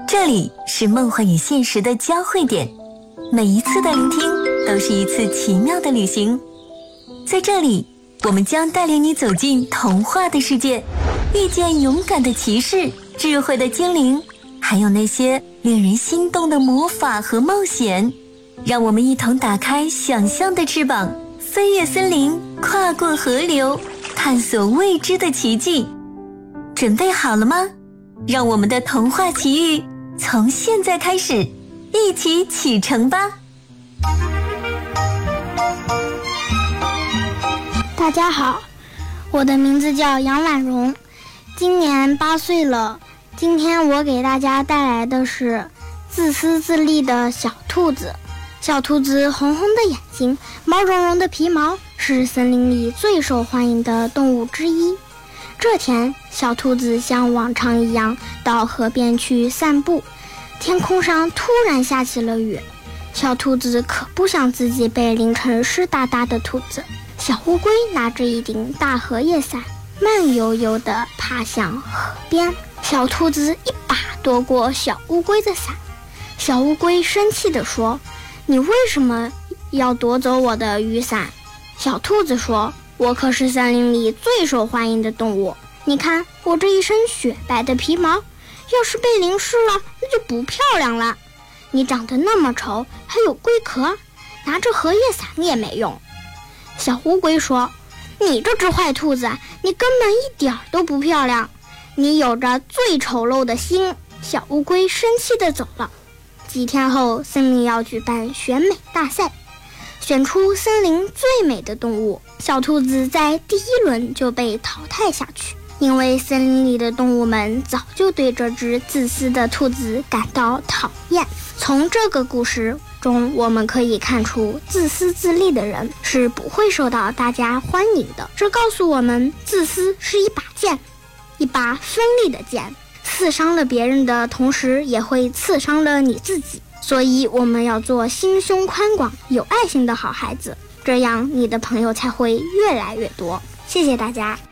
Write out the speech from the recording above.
这里是梦幻与现实的交汇点，每一次的聆听都是一次奇妙的旅行。在这里，我们将带领你走进童话的世界，遇见勇敢的骑士、智慧的精灵，还有那些令人心动的魔法和冒险。让我们一同打开想象的翅膀，飞越森林，跨过河流，探索未知的奇迹。准备好了吗？让我们的童话奇遇从现在开始，一起启程吧！ 大家好，我的名字叫杨婉蓉，今年8岁了。今天我给大家带来的是自私自利的小兔子。小兔子红红的眼睛，毛茸茸的皮毛，是森林里最受欢迎的动物之一。这天，小兔子像往常一样到河边去散步，天空上突然下起了雨。小兔子可不想自己被淋成湿哒哒的兔子。小乌龟拿着一顶大荷叶伞，慢悠悠地爬向河边。小兔子一把夺过小乌龟的伞。小乌龟生气地说：“你为什么要夺走我的雨伞？”小兔子说：“我可是森林里最受欢迎的动物，你看我这一身雪白的皮毛，要是被淋湿了，那就不漂亮了。你长得那么丑，还有龟壳，拿着荷叶伞也没用。”小乌龟说：“你这只坏兔子，你根本一点都不漂亮，你有着最丑陋的心。”小乌龟生气地走了。几天后，森林要举办选美大赛，选出森林最美的动物。小兔子在第1轮就被淘汰下去，因为森林里的动物们早就对这只自私的兔子感到讨厌。从这个故事中，我们可以看出，自私自利的人是不会受到大家欢迎的。这告诉我们，自私是一把剑，一把锋利的剑，刺伤了别人的同时，也会刺伤了你自己。所以我们要做心胸宽广、有爱心的好孩子，这样你的朋友才会越来越多。谢谢大家。